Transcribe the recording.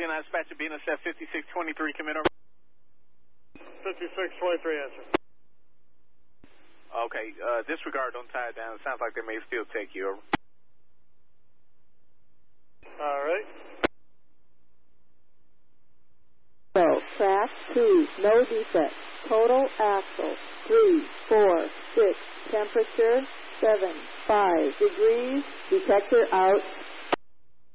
Gemini dispatcher, BNSF 5623, come in over. 5623, answer. Okay, disregard, don't tie it down. It sounds like they may still take you over. All right. So, track 2, no defect. Total axle, 3, 4, 6. Temperature, 7, 5 degrees. Detector out.